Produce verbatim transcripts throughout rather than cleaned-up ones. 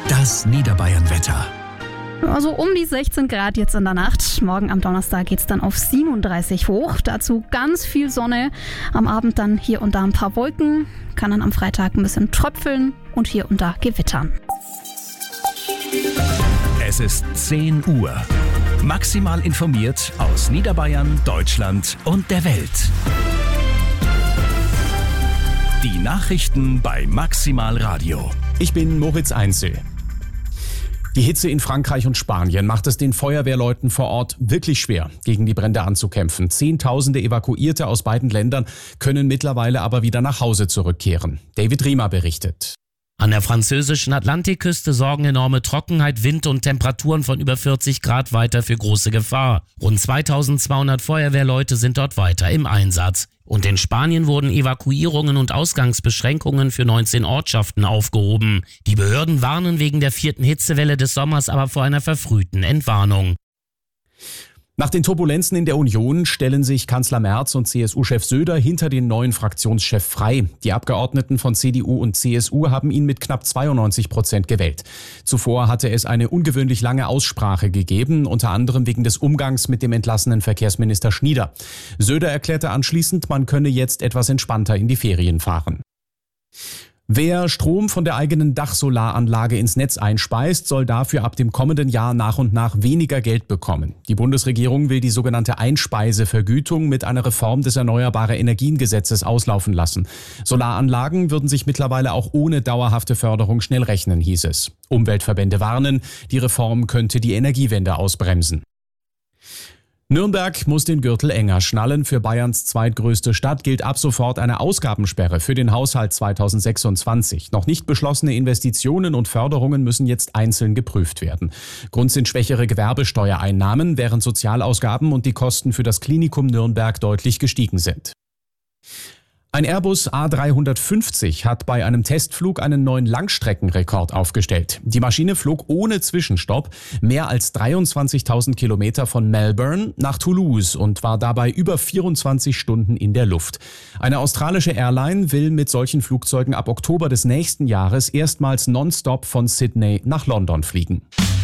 Das Niederbayern-Wetter. Also um die sechzehn Grad jetzt in der Nacht. Morgen am Donnerstag geht es dann auf siebenunddreißig hoch. Dazu ganz viel Sonne. Am Abend dann hier und da ein paar Wolken. Kann dann am Freitag ein bisschen tröpfeln und hier und da gewittern. Es ist zehn Uhr. Maximal informiert aus Niederbayern, Deutschland und der Welt. Die Nachrichten bei Maximal Radio. Ich bin Moritz Einzel. Die Hitze in Frankreich und Spanien macht es den Feuerwehrleuten vor Ort wirklich schwer, gegen die Brände anzukämpfen. Zehntausende Evakuierte aus beiden Ländern können mittlerweile aber wieder nach Hause zurückkehren. David Riemer berichtet. An der französischen Atlantikküste sorgen enorme Trockenheit, Wind und Temperaturen von über vierzig Grad weiter für große Gefahr. Rund zweitausendzweihundert Feuerwehrleute sind dort weiter im Einsatz. Und in Spanien wurden Evakuierungen und Ausgangsbeschränkungen für neunzehn Ortschaften aufgehoben. Die Behörden warnen wegen der vierten Hitzewelle des Sommers aber vor einer verfrühten Entwarnung. Nach den Turbulenzen in der Union stellen sich Kanzler Merz und C S U-Chef Söder hinter den neuen Fraktionschef Frey. Die Abgeordneten von C D U und C S U haben ihn mit knapp zweiundneunzig Prozent gewählt. Zuvor hatte es eine ungewöhnlich lange Aussprache gegeben, unter anderem wegen des Umgangs mit dem entlassenen Verkehrsminister Schnieder. Söder erklärte anschließend, man könne jetzt etwas entspannter in die Ferien fahren. Wer Strom von der eigenen Dachsolaranlage ins Netz einspeist, soll dafür ab dem kommenden Jahr nach und nach weniger Geld bekommen. Die Bundesregierung will die sogenannte Einspeisevergütung mit einer Reform des Erneuerbare-Energien-Gesetzes auslaufen lassen. Solaranlagen würden sich mittlerweile auch ohne dauerhafte Förderung schnell rechnen, hieß es. Umweltverbände warnen, die Reform könnte die Energiewende ausbremsen. Nürnberg muss den Gürtel enger schnallen. Für Bayerns zweitgrößte Stadt gilt ab sofort eine Ausgabensperre für den Haushalt zweitausendsechsundzwanzig. Noch nicht beschlossene Investitionen und Förderungen müssen jetzt einzeln geprüft werden. Grund sind schwächere Gewerbesteuereinnahmen, während Sozialausgaben und die Kosten für das Klinikum Nürnberg deutlich gestiegen sind. Ein Airbus A dreihundertfünfzig hat bei einem Testflug einen neuen Langstreckenrekord aufgestellt. Die Maschine flog ohne Zwischenstopp mehr als dreiundzwanzigtausend Kilometer von Melbourne nach Toulouse und war dabei über vierundzwanzig Stunden in der Luft. Eine australische Airline will mit solchen Flugzeugen ab Oktober des nächsten Jahres erstmals nonstop von Sydney nach London fliegen.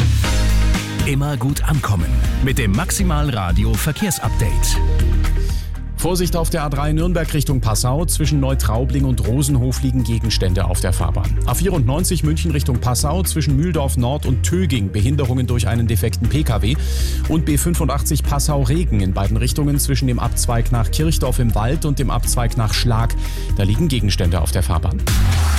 Immer gut ankommen mit dem Maximal Radio Verkehrsupdate. Vorsicht auf der A drei Nürnberg Richtung Passau. Zwischen Neutraubling und Rosenhof liegen Gegenstände auf der Fahrbahn. A vierundneunzig München Richtung Passau. Zwischen Mühldorf Nord und Töging Behinderungen durch einen defekten P K W. Und B fünfundachtzig Passau-Regen in beiden Richtungen zwischen dem Abzweig nach Kirchdorf im Wald und dem Abzweig nach Schlag. Da liegen Gegenstände auf der Fahrbahn.